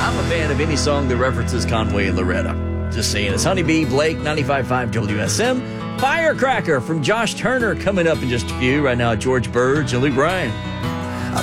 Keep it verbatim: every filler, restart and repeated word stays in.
I'm a fan of any song that references Conway and Loretta. Just saying. It's Honeybee, Blake, ninety-five point five W S M. Firecracker from Josh Turner coming up in just a few. Right now, George Burge and Luke Bryan.